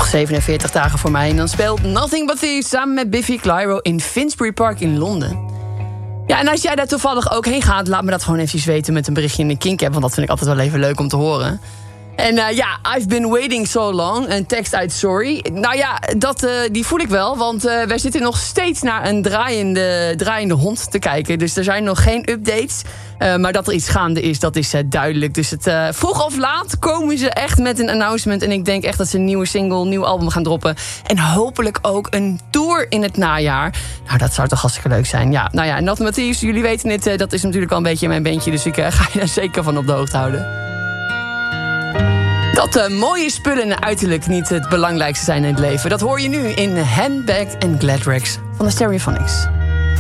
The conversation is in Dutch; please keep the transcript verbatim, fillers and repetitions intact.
Nog zevenenveertig dagen voor mij en dan speelt Nothing But Thieves samen met Biffy Clyro in Finsbury Park in Londen. Ja, en als jij daar toevallig ook heen gaat, laat me dat gewoon eventjes weten met een berichtje in de Kink app, want dat vind ik altijd wel even leuk om te horen. En uh, ja, I've been waiting so long. Een tekst uit Sorry. Nou ja, dat, uh, die voel ik wel. Want uh, wij zitten nog steeds naar een draaiende, draaiende hond te kijken. Dus er zijn nog geen updates. Uh, maar dat er iets gaande is, dat is uh, duidelijk. Dus het, uh, vroeg of laat komen ze echt met een announcement. En ik denk echt dat ze een nieuwe single, een nieuw album gaan droppen. En hopelijk ook een tour in het najaar. Nou, dat zou toch hartstikke leuk zijn. Ja, nou ja, en dat Mathies, jullie weten het. Uh, dat is natuurlijk al een beetje mijn bandje. Dus ik uh, ga je daar zeker van op de hoogte houden. Dat uh, mooie spullen en uiterlijk niet het belangrijkste zijn in het leven. Dat hoor je nu in Handbag and Glad Rags van de Stereophonics.